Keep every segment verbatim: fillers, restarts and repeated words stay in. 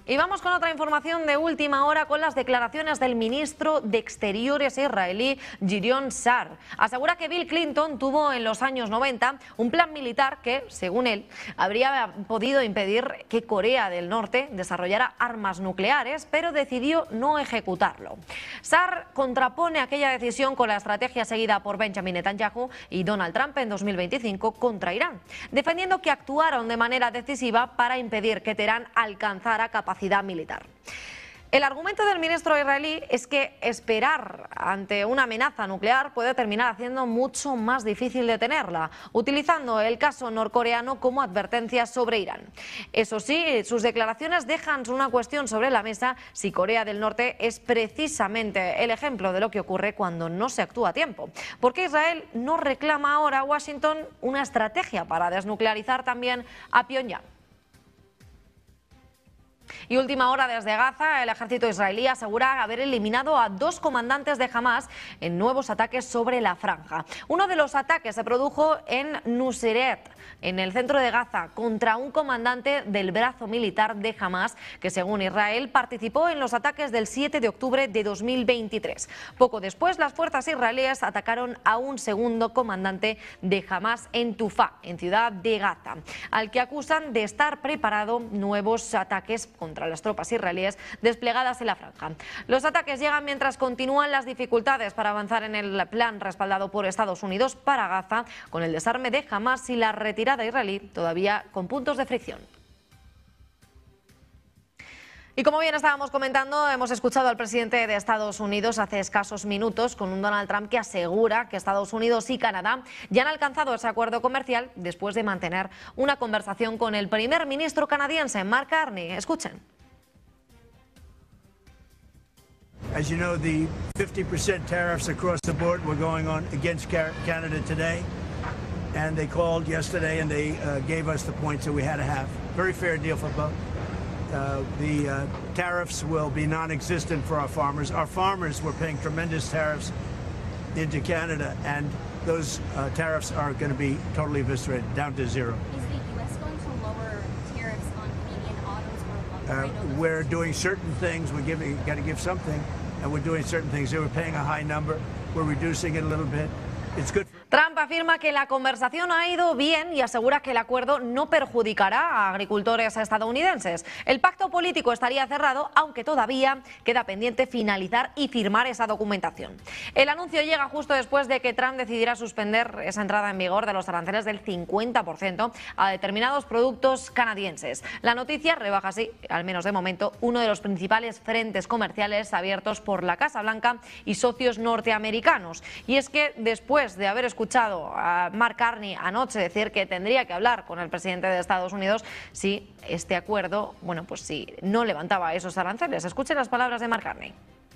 Y vamos con otra información de última hora con las declaraciones del ministro de Exteriores israelí, Gideon Sa'ar. Asegura que Bill Clinton tuvo en los años noventa un plan militar que, según él, habría podido impedir que Corea del Norte desarrollara armas nucleares, pero decidió no ejecutarlo. Sa'ar contrapone aquella decisión con la estrategia seguida por Benjamin Netanyahu y Donald Trump en dos mil veinticinco contra Irán, defendiendo que actuaron de manera decisiva para impedir que Teherán alcanzara capacidad militar. El argumento del ministro israelí es que esperar ante una amenaza nuclear puede terminar haciendo mucho más difícil detenerla, utilizando el caso norcoreano como advertencia sobre Irán. Eso sí, sus declaraciones dejan una cuestión sobre la mesa si Corea del Norte es precisamente el ejemplo de lo que ocurre cuando no se actúa a tiempo. ¿Por qué Israel no reclama ahora a Washington una estrategia para desnuclearizar también a Pyongyang? Y última hora desde Gaza, el ejército israelí asegura haber eliminado a dos comandantes de Hamás en nuevos ataques sobre la franja. Uno de los ataques se produjo en Nuseirat, en el centro de Gaza, contra un comandante del brazo militar de Hamás que, según Israel, participó en los ataques del siete de octubre de dos mil veintitrés. Poco después, las fuerzas israelíes atacaron a un segundo comandante de Hamás en Tufá, en Ciudad de Gaza, al que acusan de estar preparando nuevos ataques contra las tropas israelíes desplegadas en la franja. Los ataques llegan mientras continúan las dificultades para avanzar en el plan respaldado por Estados Unidos para Gaza, con el desarme de Hamás y la retirada israelí todavía con puntos de fricción. Y como bien estábamos comentando, hemos escuchado al presidente de Estados Unidos hace escasos minutos con un Donald Trump que asegura que Estados Unidos y Canadá ya han alcanzado ese acuerdo comercial después de mantener una conversación con el primer ministro canadiense, Mark Carney. Escuchen. As you know, the fifty percent tariffs across the board were going on against Canada today, and they called yesterday and they uh, gave us the points that we had to have. Very fair deal for both. Uh, the uh, tariffs will be non-existent for our farmers. Our farmers were paying tremendous tariffs into Canada, and those uh, tariffs are going to be totally eviscerated, down to zero. Is the U S going to lower tariffs on Canadian autos or uh, We're doing certain things. We're giving, got to give something, and we're doing certain things. They were paying a high number. We're reducing it a little bit. It's good for Trump afirma que la conversación ha ido bien y asegura que el acuerdo no perjudicará a agricultores estadounidenses. El pacto político estaría cerrado, aunque todavía queda pendiente finalizar y firmar esa documentación. El anuncio llega justo después de que Trump decidiera suspender esa entrada en vigor de los aranceles del cincuenta por ciento a determinados productos canadienses. La noticia rebaja así, al menos de momento, uno de los principales frentes comerciales abiertos por la Casa Blanca y socios norteamericanos. Y es que después de haber escuchado a Mark Carney anoche decir que tendría que hablar con el presidente de Estados Unidos si este acuerdo, bueno, pues si no levantaba esos aranceles. Escuchen las palabras de Mark Carney.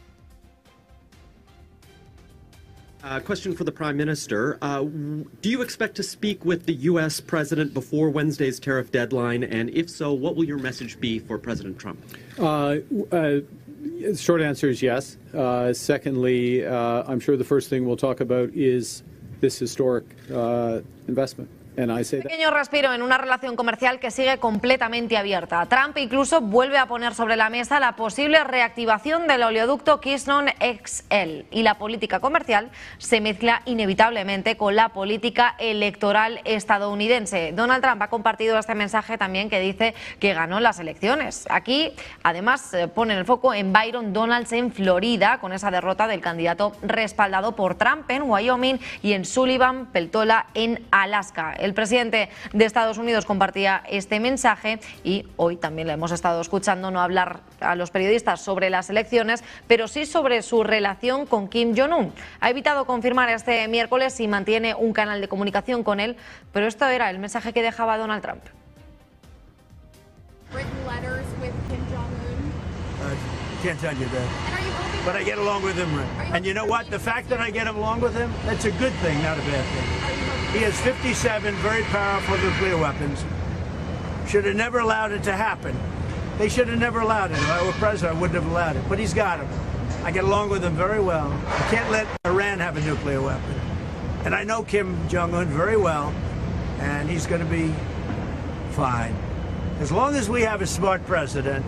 Uh, question for the Prime Minister. Uh, do you expect to speak with the U S President before Wednesday's tariff deadline? And if so, what will your message be for President Trump? Uh, uh, the short answer is yes. Uh, secondly, uh, I'm sure the first thing we'll talk about is this historic uh, investment. And I say that. Pequeño respiro en una relación comercial que sigue completamente abierta. Trump incluso vuelve a poner sobre la mesa la posible reactivación del oleoducto Keystone X L, y la política comercial se mezcla inevitablemente con la política electoral estadounidense. Donald Trump ha compartido este mensaje también que dice que ganó las elecciones. Aquí además pone el foco en Byron Donalds en Florida, con esa derrota del candidato respaldado por Trump en Wyoming, y en Sullivan Peltola en Alaska. El presidente de Estados Unidos compartía este mensaje y hoy también le hemos estado escuchando no hablar a los periodistas sobre las elecciones, pero sí sobre su relación con Kim Jong-un. Ha evitado confirmar este miércoles si mantiene un canal de comunicación con él, pero esto era el mensaje que dejaba Donald Trump. Written letters with Kim Jong-un? Uh, can't tell you that. But I get along with him. And you know what? The fact that I get along with him, that's a good thing, not a bad thing. He has fifty-seven very powerful nuclear weapons. Should have never allowed it to happen. They should have never allowed it. If I were president, I wouldn't have allowed it. But he's got them. I get along with him very well. I can't let Iran have a nuclear weapon. And I know Kim Jong-un very well, and he's going to be fine. As long as we have a smart president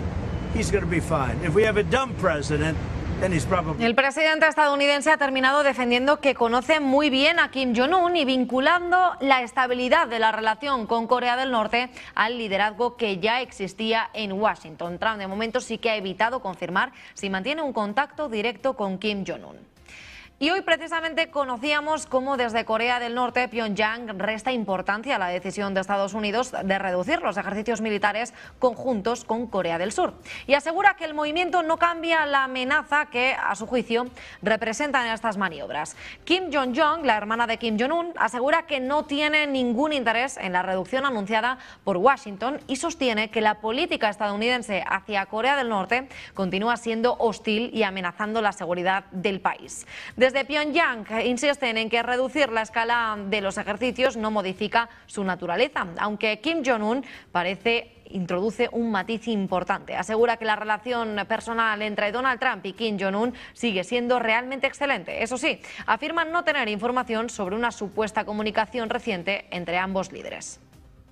he's going to be fine. If we have a dumb president, then he's probably... El presidente estadounidense ha terminado defendiendo que conoce muy bien a Kim Jong-un y vinculando la estabilidad de la relación con Corea del Norte al liderazgo que ya existía en Washington. Trump de momento sí que ha evitado confirmar si mantiene un contacto directo con Kim Jong-un. Y hoy precisamente conocíamos cómo desde Corea del Norte Pyongyang resta importancia a la decisión de Estados Unidos de reducir los ejercicios militares conjuntos con Corea del Sur. Y asegura que el movimiento no cambia la amenaza que, a su juicio, representan estas maniobras. Kim Jong-un, la hermana de Kim Jong-un, asegura que no tiene ningún interés en la reducción anunciada por Washington y sostiene que la política estadounidense hacia Corea del Norte continúa siendo hostil y amenazando la seguridad del país. Desde Pyongyang insisten en que reducir la escala de los ejercicios no modifica su naturaleza, aunque Kim Jong-un parece introduce un matiz importante. Asegura que la relación personal entre Donald Trump y Kim Jong-un sigue siendo realmente excelente. Eso sí, afirman no tener información sobre una supuesta comunicación reciente entre ambos líderes.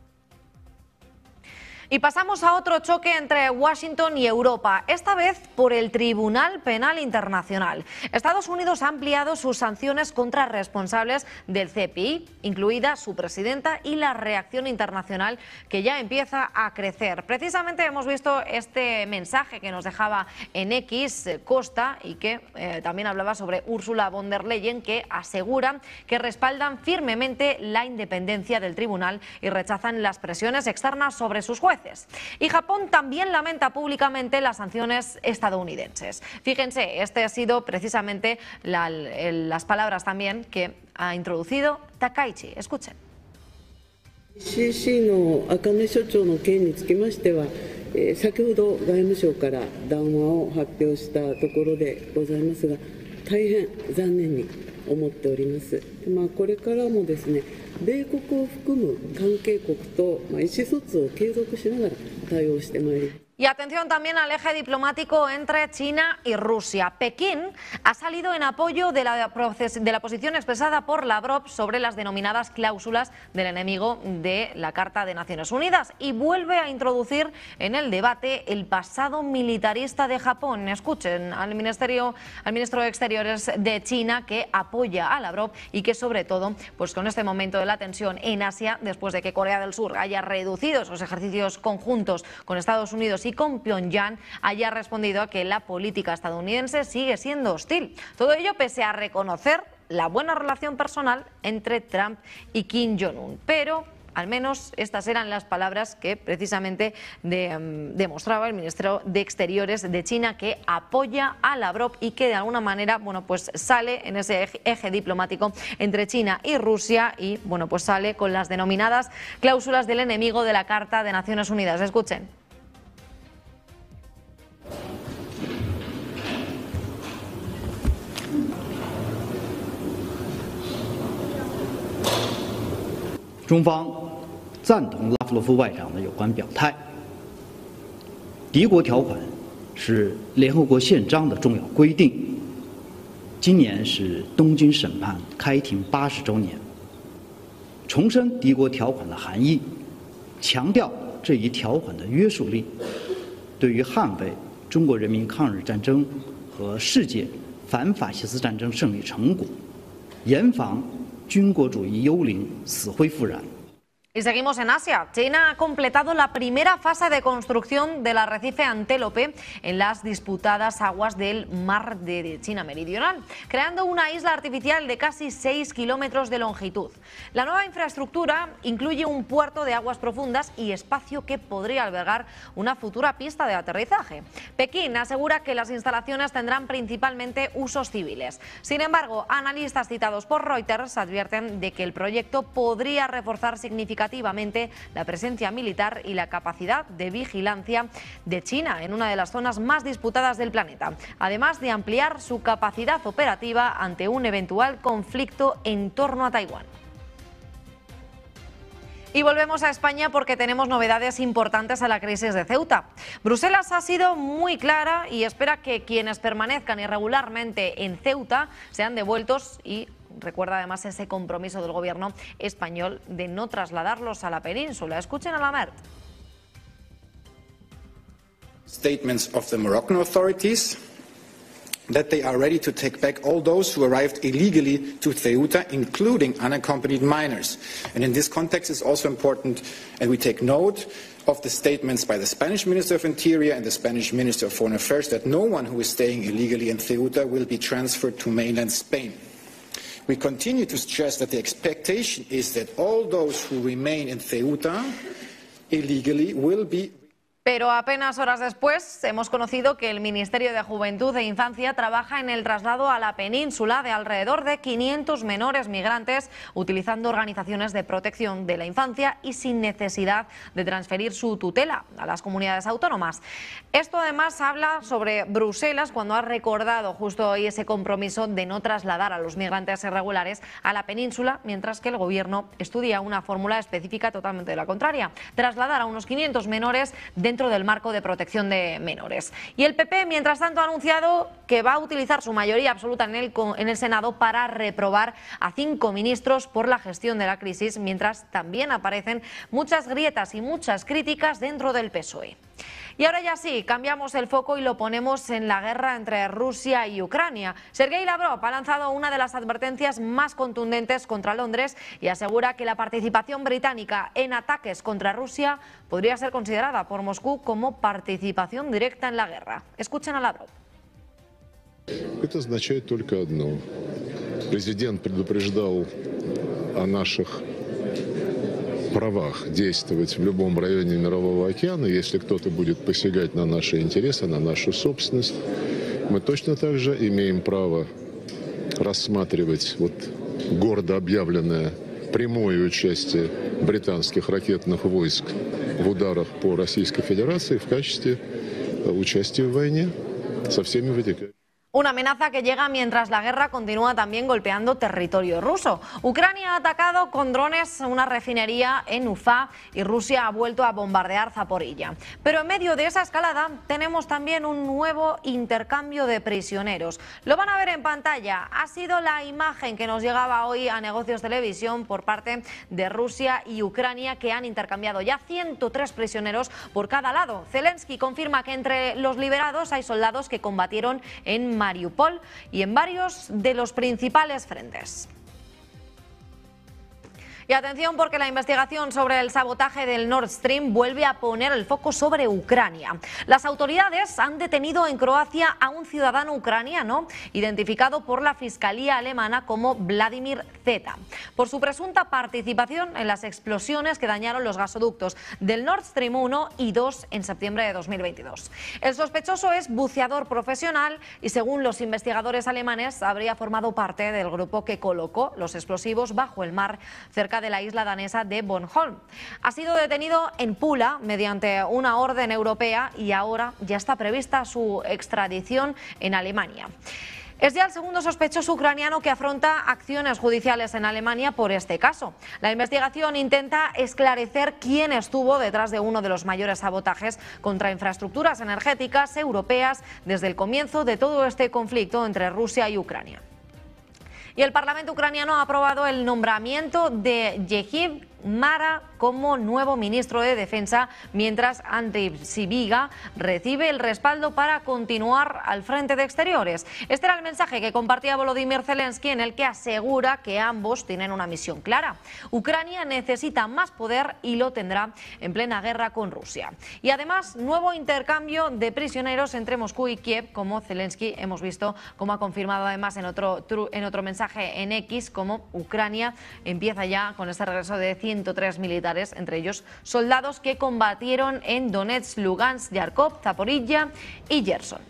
Y pasamos a otro choque entre Washington y Europa, esta vez por el Tribunal Penal Internacional. Estados Unidos ha ampliado sus sanciones contra responsables del C P I, incluida su presidenta, y la reacción internacional que ya empieza a crecer. Precisamente hemos visto este mensaje que nos dejaba en X Costa y que eh, también hablaba sobre Ursula von der Leyen, que asegura que respaldan firmemente la independencia del tribunal y rechazan las presiones externas sobre sus jueces. Y Japón también lamenta públicamente las sanciones estadounidenses. Fíjense, este ha sido precisamente la, el, las palabras también que ha introducido Takaichi. Escuchen. シーシー の茜所長の件につきましては、えー、先ほど外務省から談話を発表したところでございますが、大変残念に思っております。まあ、これからもですね、米国を含む関係国と意思疎通を継続しながら対応してまいります。 Y atención también al eje diplomático entre China y Rusia. Pekín ha salido en apoyo de la, de la posición expresada por Lavrov sobre las denominadas cláusulas del enemigo de la Carta de Naciones Unidas y vuelve a introducir en el debate el pasado militarista de Japón. Escuchen al, ministerio, al ministro de Exteriores de China, que apoya a Lavrov y que sobre todo, pues con este momento de la tensión en Asia, después de que Corea del Sur haya reducido esos ejercicios conjuntos con Estados Unidos y y con Pyongyang, haya respondido a que la política estadounidense sigue siendo hostil. Todo ello pese a reconocer la buena relación personal entre Trump y Kim Jong-un. Pero al menos estas eran las palabras que precisamente de, um, demostraba el ministro de Exteriores de China, que apoya a Lavrov y que de alguna manera, bueno, pues sale en ese eje, eje diplomático entre China y Rusia y, bueno, pues sale con las denominadas cláusulas del enemigo de la Carta de Naciones Unidas. Escuchen. 中方赞同拉夫罗夫外长的有关表态。敌国条款是联合国宪章的重要规定。今年是东京审判开庭八十周年，重申敌国条款的含义，强调这一条款的约束力，对于捍卫中国人民抗日战争和世界反法西斯战争胜利成果，严防 军国主义幽灵死灰复燃。 Y seguimos en Asia. China ha completado la primera fase de construcción del arrecife Antélope en las disputadas aguas del Mar de China Meridional, creando una isla artificial de casi seis kilómetros de longitud. La nueva infraestructura incluye un puerto de aguas profundas y espacio que podría albergar una futura pista de aterrizaje. Pekín asegura que las instalaciones tendrán principalmente usos civiles. Sin embargo, analistas citados por Reuters advierten de que el proyecto podría reforzar significativamente la presencia militar y la capacidad de vigilancia de China en una de las zonas más disputadas del planeta, además de ampliar su capacidad operativa ante un eventual conflicto en torno a Taiwán. Y volvemos a España porque tenemos novedades importantes a la crisis de Ceuta. Bruselas ha sido muy clara y espera que quienes permanezcan irregularmente en Ceuta sean devueltos y recuerda además ese compromiso del gobierno español de no trasladarlos a la península. Escuchen a Lamert. Statements of the Moroccan authorities that they are ready to take back all those who arrived illegally to Ceuta, including unaccompanied minors. And in this context, it's also important, and we take note of the statements by the Spanish Minister of Interior and the Spanish Minister of Foreign Affairs that no one who is staying illegally in Ceuta will be transferred to mainland Spain. We continue to stress that the expectation is that all those who remain in Ceuta illegally will be. Pero apenas horas después hemos conocido que el Ministerio de Juventud e Infancia trabaja en el traslado a la península de alrededor de quinientos menores migrantes utilizando organizaciones de protección de la infancia y sin necesidad de transferir su tutela a las comunidades autónomas. Esto además habla sobre Bruselas cuando ha recordado justo hoy ese compromiso de no trasladar a los migrantes irregulares a la península, mientras que el Gobierno estudia una fórmula específica totalmente de la contraria: trasladar a unos quinientos menores dentro del marco de protección de menores. Y el P P, mientras tanto, ha anunciado que va a utilizar su mayoría absoluta en el, en el Senado para reprobar a cinco ministros por la gestión de la crisis, mientras también aparecen muchas grietas y muchas críticas dentro del P S O E. Y ahora ya sí, cambiamos el foco y lo ponemos en la guerra entre Rusia y Ucrania. Sergei Lavrov ha lanzado una de las advertencias más contundentes contra Londres y asegura que la participación británica en ataques contra Rusia podría ser considerada por Moscú como participación directa en la guerra. Escuchen a Lavrov. Это означает только одно. Президент предупреждал о наших правах действовать в любом районе Мирового океана. Если кто-то будет посягать на наши интересы, на нашу собственность, мы точно так же имеем право рассматривать вот гордо объявленное прямое участие британских ракетных войск в ударах по Российской Федерации в качестве участия в войне со всеми вытекающими. Una amenaza que llega mientras la guerra continúa también golpeando territorio ruso. Ucrania ha atacado con drones una refinería en Ufa y Rusia ha vuelto a bombardear Zaporilla. Pero en medio de esa escalada tenemos también un nuevo intercambio de prisioneros. Lo van a ver en pantalla. Ha sido la imagen que nos llegaba hoy a Negocios Televisión por parte de Rusia y Ucrania, que han intercambiado ya ciento tres prisioneros por cada lado. Zelensky confirma que entre los liberados hay soldados que combatieron en Mariupol y en varios de los principales frentes. Y atención, porque la investigación sobre el sabotaje del Nord Stream vuelve a poner el foco sobre Ucrania. Las autoridades han detenido en Croacia a un ciudadano ucraniano identificado por la Fiscalía alemana como Vladimir Z, por su presunta participación en las explosiones que dañaron los gasoductos del Nord Stream uno y dos en septiembre de dos mil veintidós. El sospechoso es buceador profesional y, según los investigadores alemanes, habría formado parte del grupo que colocó los explosivos bajo el mar cerca de la isla danesa de Bornholm. Ha sido detenido en Pula mediante una orden europea y ahora ya está prevista su extradición en Alemania. Es ya el segundo sospechoso ucraniano que afronta acciones judiciales en Alemania por este caso. La investigación intenta esclarecer quién estuvo detrás de uno de los mayores sabotajes contra infraestructuras energéticas europeas desde el comienzo de todo este conflicto entre Rusia y Ucrania. Y el Parlamento ucraniano ha aprobado el nombramiento de Yehiv Mara como nuevo ministro de Defensa, mientras Andriy Sybiga recibe el respaldo para continuar al frente de exteriores. Este era el mensaje que compartía Volodymyr Zelensky, en el que asegura que ambos tienen una misión clara. Ucrania necesita más poder y lo tendrá en plena guerra con Rusia. Y además, nuevo intercambio de prisioneros entre Moscú y Kiev, como Zelensky hemos visto, como ha confirmado además en otro, en otro mensaje en X, como Ucrania empieza ya con este regreso de ciento tres militares, entre ellos soldados que combatieron en Donetsk, Lugansk, Yarkov, Zaporilla y Gerson.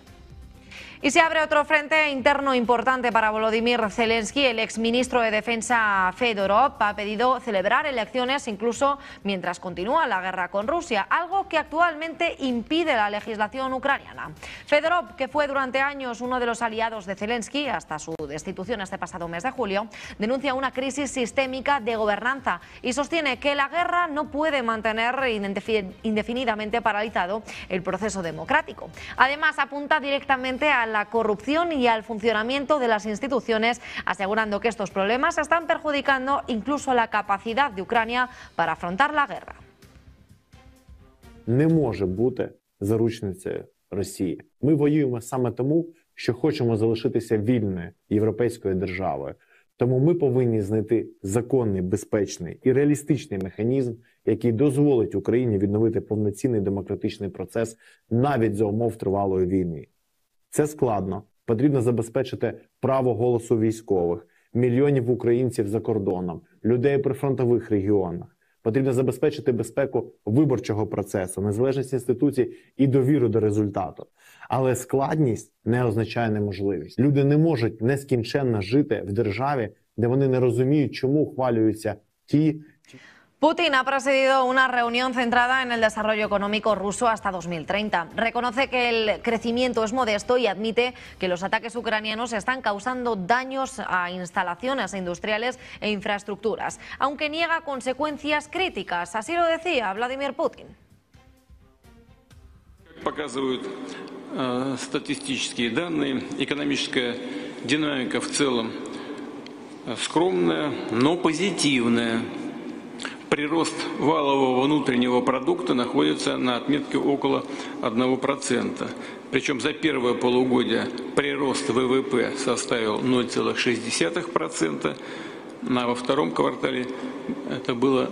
Y se abre otro frente interno importante para Volodymyr Zelensky. El exministro de Defensa Fedorov ha pedido celebrar elecciones incluso mientras continúa la guerra con Rusia, algo que actualmente impide la legislación ucraniana. Fedorov, que fue durante años uno de los aliados de Zelensky hasta su destitución este pasado mes de julio, denuncia una crisis sistémica de gobernanza y sostiene que la guerra no puede mantener indefinidamente paralizado el proceso democrático. Además, apunta directamente a la corrupción y al funcionamiento de las instituciones, asegurando que estos problemas están perjudicando incluso la capacidad de Ucrania para afrontar la guerra. Не може бути заручницею Росії. Ми воюємо саме тому, що хочемо залишитися вільною європейською державою. Тому ми повинні знайти законний, безпечний і реалістичний механізм, який дозволить Україні відновити повноцінний демократичний процес навіть за умов тривалої війни. Це складно. Потрібно забезпечити право голосу військових, мільйонів українців за кордоном, людей при фронтових регіонах. Потрібно забезпечити безпеку виборчого процесу, незалежність інституцій і довіру до результату. Але складність не означає неможливість. Люди не можуть нескінченно жити в державі, де вони не розуміють, чому ухвалюються ті... Putin ha presidido una reunión centrada en el desarrollo económico ruso hasta dos mil treinta. Reconoce que el crecimiento es modesto y admite que los ataques ucranianos están causando daños a instalaciones industriales e infraestructuras, aunque niega consecuencias críticas. Así lo decía Vladimir Putin. Показывают э, статистические данные, экономическая динамика в целом скромная, но позитивная. Прирост валового внутреннего продукта находится на отметке около одного процента. Причем за первое полугодие прирост ВВП составил ноль целых шесть десятых процента, а во втором квартале это было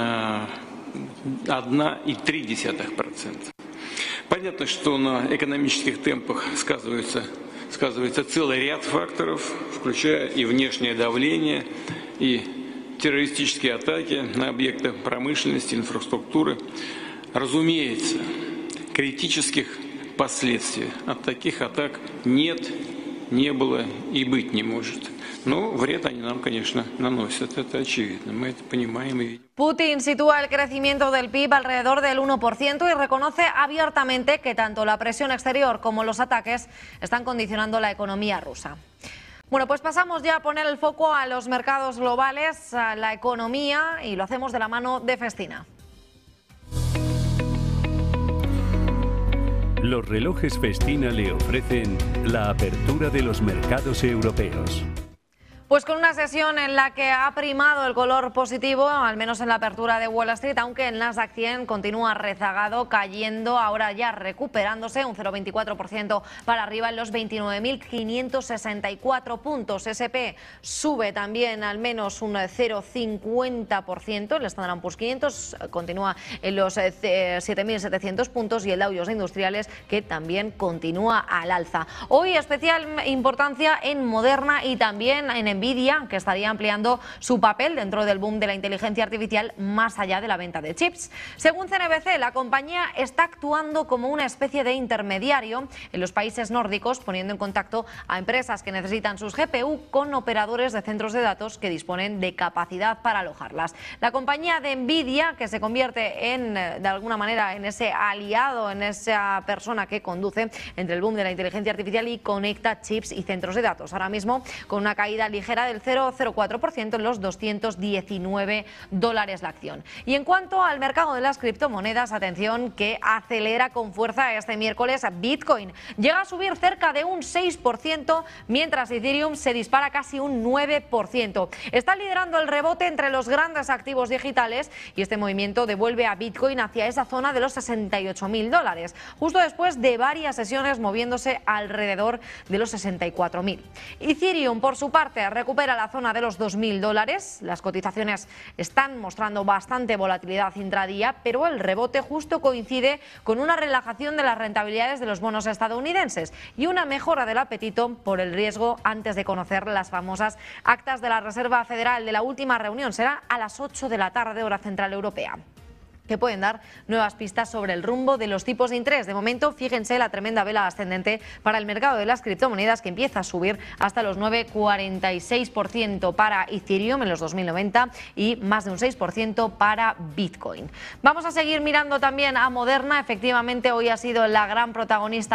одна целых три десятых процента. Понятно, что на экономических темпах сказывается, сказывается целый ряд факторов, включая и внешнее давление, и террористические атаки на объекты промышленности, инфраструктуры. Разумеется, критических последствий от таких атак нет, не было и быть не может. Но вред они нам, конечно, наносят, это очевидно, мы это понимаем и видим. Putin sitúa el crecimiento del P I B alrededor del uno por ciento y reconoce abiertamente que tanto la presión exterior como los ataques están condicionando la economía rusa. Bueno, pues pasamos ya a poner el foco a los mercados globales, a la economía, y lo hacemos de la mano de Festina. Los relojes Festina le ofrecen la apertura de los mercados europeos. Pues con una sesión en la que ha primado el color positivo, al menos en la apertura de Wall Street, aunque el Nasdaq cien continúa rezagado, cayendo, ahora ya recuperándose un cero coma veinticuatro por ciento para arriba en los veintinueve mil quinientos sesenta y cuatro puntos. S and P sube también al menos un cero coma cincuenta por ciento, el Standard and Poor's quinientos continúa en los siete mil setecientos puntos y el Dow Jones Industriales, que también continúa al alza. Hoy especial importancia en Moderna y también en Nvidia, que estaría ampliando su papel dentro del boom de la inteligencia artificial más allá de la venta de chips. Según C N B C, la compañía está actuando como una especie de intermediario en los países nórdicos, poniendo en contacto a empresas que necesitan sus G P U con operadores de centros de datos que disponen de capacidad para alojarlas. La compañía de Nvidia, que se convierte en, de alguna manera, en ese aliado, en esa persona que conduce entre el boom de la inteligencia artificial y conecta chips y centros de datos. Ahora mismo con una caída ligera del cero coma cero cuatro por ciento en los doscientos diecinueve dólares la acción. Y en cuanto al mercado de las criptomonedas, atención que acelera con fuerza este miércoles Bitcoin. Llega a subir cerca de un seis por ciento, mientras Ethereum se dispara casi un nueve por ciento. Está liderando el rebote entre los grandes activos digitales y este movimiento devuelve a Bitcoin hacia esa zona de los sesenta y ocho mil dólares, justo después de varias sesiones moviéndose alrededor de los sesenta y cuatro mil. Ethereum, por su parte, recupera la zona de los dos mil dólares. Las cotizaciones están mostrando bastante volatilidad intradía, pero el rebote justo coincide con una relajación de las rentabilidades de los bonos estadounidenses y una mejora del apetito por el riesgo antes de conocer las famosas actas de la Reserva Federal de la última reunión. Será a las ocho de la tarde, hora central europea, que pueden dar nuevas pistas sobre el rumbo de los tipos de interés. De momento, fíjense la tremenda vela ascendente para el mercado de las criptomonedas, que empieza a subir hasta los nueve coma cuarenta y seis por ciento para Ethereum en los dos mil noventa y más de un seis por ciento para Bitcoin. Vamos a seguir mirando también a Moderna. Efectivamente, hoy ha sido la gran protagonista